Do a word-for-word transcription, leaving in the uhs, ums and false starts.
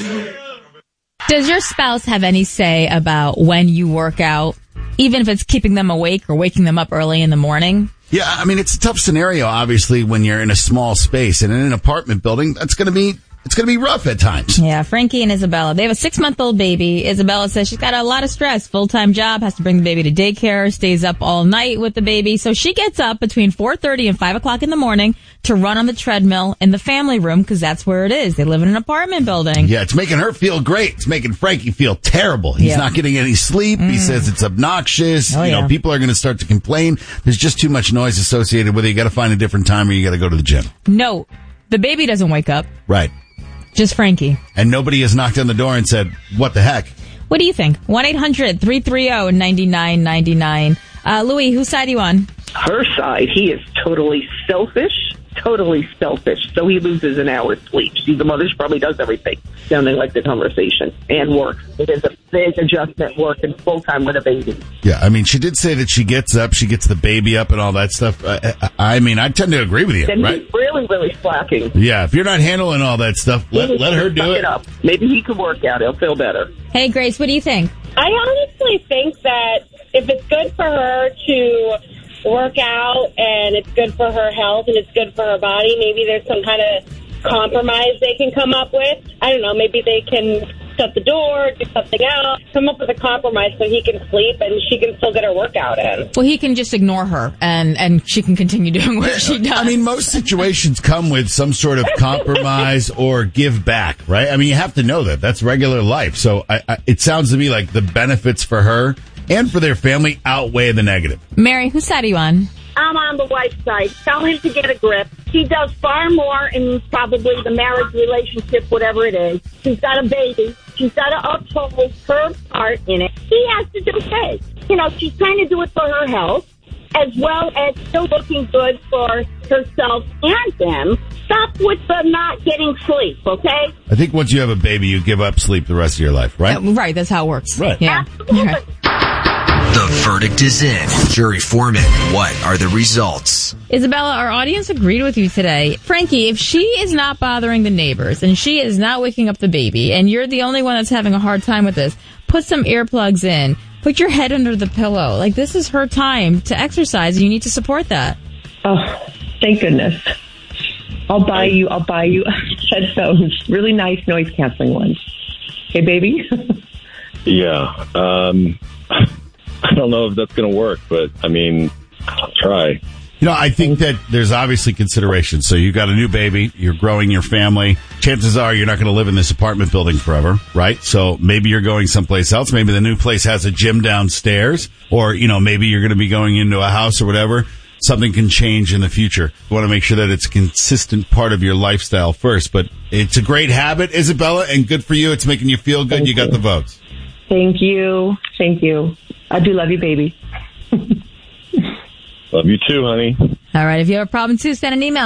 Does your spouse have any say about when you work out, even if it's keeping them awake or waking them up early in the morning? Yeah, I mean, it's a tough scenario, obviously, when you're in a small space. And in an apartment building, that's going to be... It's going to be rough at times. Yeah, Frankie and Isabella. They have a six-month-old baby. Isabella says she's got a lot of stress. Full-time job, has to bring the baby to daycare, stays up all night with the baby. So she gets up between four thirty and five o'clock in the morning to run on the treadmill in the family room because that's where it is. They live in an apartment building. Yeah, it's making her feel great. It's making Frankie feel terrible. He's yeah. not getting any sleep. Mm. He says it's obnoxious. Oh, you know, yeah. people are going to start to complain. There's just too much noise associated with it. You got to find a different time or you got to go to the gym. No, the baby doesn't wake up. Right. Just Frankie. And nobody has knocked on the door and said, what the heck? What do you think? one eight hundred three three zero nine nine nine nine. Uh, Louis, whose side are you on? Her side. He is totally selfish. Totally selfish. So he loses an hour's sleep. She's the mother. She probably does everything. Sounding like the conversation. And work. It is a big adjustment working full-time with a baby. Yeah, I mean, she did say that she gets up, she gets the baby up and all that stuff. I, I, I mean, I tend to agree with you, then right? He's really, really slacking. Yeah, if you're not handling all that stuff, let, let her do it. it up. Maybe he could work out. He'll feel better. Hey, Grace, what do you think? I honestly think that if it's good for her to work out and it's good for her health and it's good for her body, maybe there's some kind of compromise they can come up with. I don't know, maybe they can shut the door, do something else, come up with a compromise so he can sleep and she can still get her workout in. Well, he can just ignore her and, and she can continue doing what she does. I mean, most situations come with some sort of compromise or give back, right? I mean, you have to know that. That's regular life. So I, I, it sounds to me like the benefits for her and for their family outweigh the negative. Mary, whose side are you on? I'm on the wife's side. Tell him to get a grip. She does far more in probably the marriage relationship, whatever it is. She's got a baby. She's got to uphold her part in it. He has to do his. You know, she's trying to do it for her health, as well as still looking good for herself and them. Stop with the not getting sleep, okay? I think once you have a baby, you give up sleep the rest of your life, right? Uh, right, that's how it works. Right. Yeah. Absolutely. The verdict is in. Jury foreman, what are the results? Isabella, our audience agreed with you today. Frankie, if she is not bothering the neighbors and she is not waking up the baby and you're the only one that's having a hard time with this, put some earplugs in. Put your head under the pillow. Like, this is her time to exercise and you need to support that. Oh, thank goodness. I'll buy you, I'll buy you headphones. Really nice noise canceling ones. Hey, baby? Yeah. Um, I don't know if that's going to work, but I mean, I'll try. You know, I think that there's obviously consideration. So you've got a new baby, you're growing your family. Chances are you're not going to live in this apartment building forever, right? So maybe you're going someplace else. Maybe the new place has a gym downstairs, or, you know, maybe you're going to be going into a house or whatever. Something can change in the future. You want to make sure that it's a consistent part of your lifestyle first. But it's a great habit, Isabella, and good for you. It's making you feel good. Thank You got you. the votes. Thank you. Thank you. I do love you, baby. Love you too, honey. All right. If you have a problem, too, send an email.